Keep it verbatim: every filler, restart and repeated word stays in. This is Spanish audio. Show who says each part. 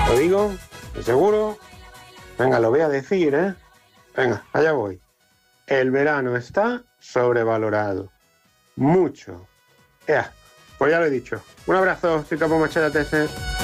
Speaker 1: ¿Lo digo? ¿De seguro? Venga, lo voy a decir, ¿eh? Venga, allá voy. El verano está sobrevalorado. Mucho. Ya, pues ya lo he dicho. Un abrazo, soy Capo Machada T S.